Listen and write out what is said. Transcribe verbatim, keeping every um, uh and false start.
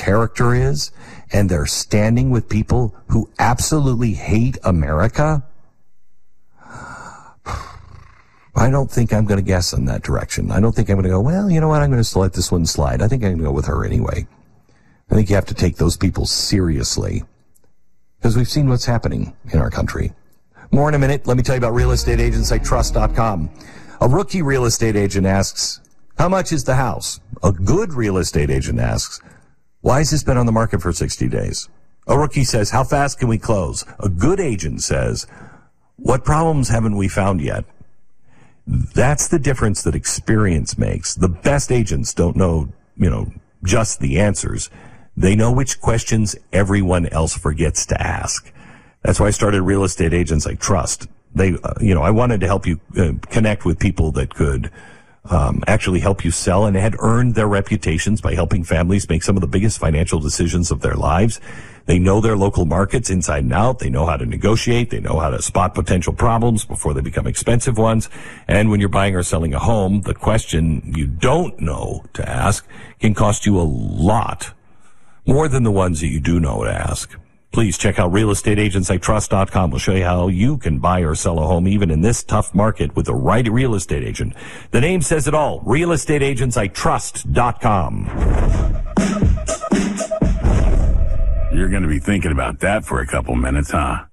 character is, and they're standing with people who absolutely hate America, I don't think I'm going to guess in that direction. I don't think I'm going to go, well, you know what, I'm going to let this one slide. I think I'm going to go with her anyway. I think you have to take those people seriously, because we've seen what's happening in our country. More in a minute. Let me tell you about real estate agents I trust dot com. A rookie real estate agent asks, how much is the house? A good real estate agent asks, why has this been on the market for sixty days? A rookie says, how fast can we close? A good agent says, what problems haven't we found yet? That's the difference that experience makes. The best agents don't know, you know, just the answers. They know which questions everyone else forgets to ask. That's why I started Real Estate Agents I Trust. They, uh, you know, I wanted to help you uh, connect with people that could um, actually help you sell and had earned their reputations by helping families make some of the biggest financial decisions of their lives. They know their local markets inside and out. They know how to negotiate. They know how to spot potential problems before they become expensive ones. And when you're buying or selling a home, the question you don't know to ask can cost you a lot more than the ones that you do know to ask. Please check out real estate agents I trust dot com. We'll show you how you can buy or sell a home even in this tough market with the right real estate agent. The name says it all. real estate agents I trust dot com. You're going to be thinking about that for a couple minutes, huh?